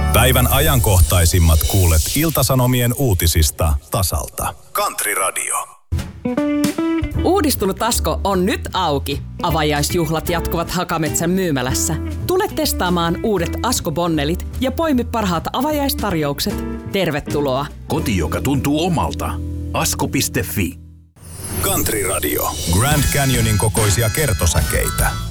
Päivän ajankohtaisimmat kuulet Ilta-Sanomien uutisista tasalta. Country Radio. Uudistunut Asko on nyt auki. Avajaisjuhlat jatkuvat Hakametsän myymälässä. Tule testaamaan uudet Asko-bonnelit ja poimi parhaat avajaistarjoukset. Tervetuloa. Koti, joka tuntuu omalta. Asko.fi. Country Radio. Grand Canyonin kokoisia kertosäkeitä.